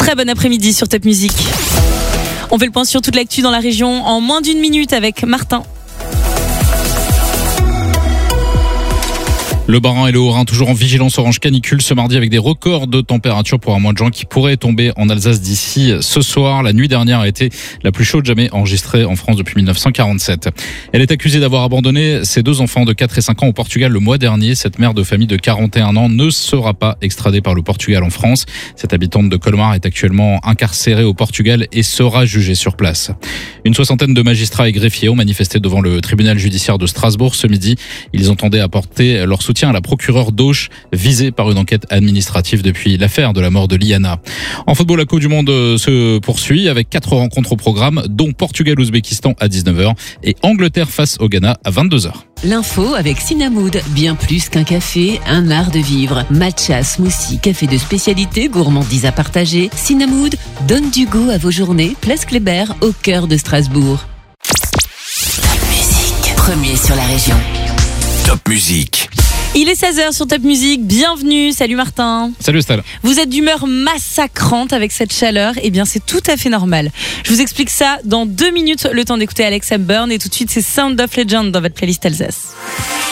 Très bon après-midi sur Top Music. On fait le point sur toute l'actu dans la région en moins d'une minute avec Martin. Le Bas-Rhin et le Haut-Rhin toujours en vigilance orange canicule ce mardi avec des records de température pour un mois de juin qui pourrait tomber en Alsace d'ici ce soir. La nuit dernière a été la plus chaude jamais enregistrée en France depuis 1947. Elle est accusée d'avoir abandonné ses 2 enfants de 4 et 5 ans au Portugal le mois dernier. Cette mère de famille de 41 ans ne sera pas extradée par le Portugal en France. Cette habitante de Colmar est actuellement incarcérée au Portugal et sera jugée sur place. Une soixantaine de magistrats et greffiers ont manifesté devant le tribunal judiciaire de Strasbourg ce midi. Ils entendaient apporter leur soutien à la procureure d'Auch, visée par une enquête administrative depuis l'affaire de la mort de Liana. En football, la Coupe du Monde se poursuit avec 4 rencontres au programme, dont Portugal-Ouzbékistan à 19h et Angleterre face au Ghana à 22h. L'info avec Cinnamwood, bien plus qu'un café, un art de vivre. Matcha, smoothie, café de spécialité, gourmandise à partager. Cinnamwood donne du goût à vos journées. Place Kléber, au cœur de Strasbourg. Top Music, premier sur la région. Top Music. Il est 16h sur Top Music, bienvenue, salut Martin. Salut Estelle. Vous êtes d'humeur massacrante avec cette chaleur, eh bien c'est tout à fait normal. Je vous explique ça dans 2 minutes, le temps d'écouter Alex Hepburn et tout de suite c'est Sound of Legend dans votre playlist Alsace.